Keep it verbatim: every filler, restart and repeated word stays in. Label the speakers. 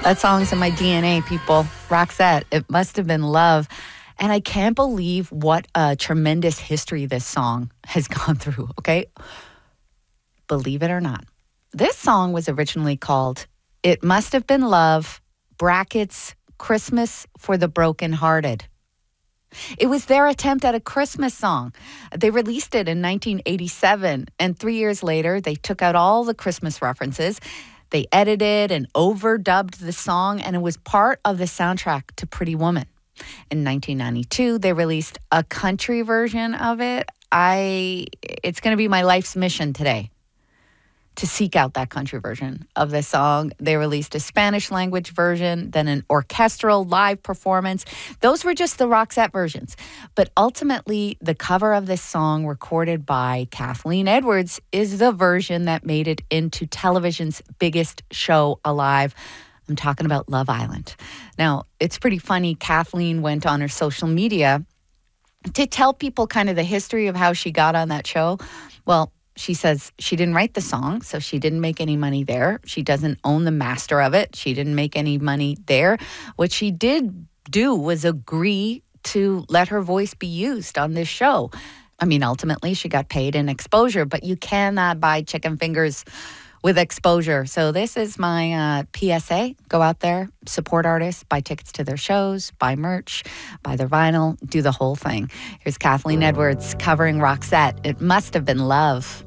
Speaker 1: That song's in my D N A, people. Roxette, It Must Have Been Love. And I can't believe what a tremendous history this song has gone through, okay? Believe it or not. This song was originally called It Must Have Been Love, brackets, Christmas for the Brokenhearted. It was their attempt at a Christmas song. They released it in nineteen eighty-seven, and three years later, they took out all the Christmas references. They edited and overdubbed the song, and it was part of the soundtrack to Pretty Woman. In nineteen ninety-two, they released a country version of it. I, it's going to be my life's mission today to seek out that country version of the song. They released a Spanish language version, then an orchestral live performance. Those were just the Roxette versions. But ultimately, the cover of this song recorded by Kathleen Edwards is the version that made it into television's biggest show alive. I'm talking about Love Island. Now, it's pretty funny. Kathleen went on her social media to tell people kind of the history of how she got on that show. Well, she says she didn't write the song, so she didn't make any money there. She doesn't own the master of it. She didn't make any money there. What she did do was agree to let her voice be used on this show. I mean, ultimately, she got paid in exposure, but you cannot buy chicken fingers with exposure. So this is my uh, P S A. Go out there, support artists, buy tickets to their shows, buy merch, buy their vinyl, do the whole thing. Here's Kathleen Edwards covering Roxette. It Must Have Been Love.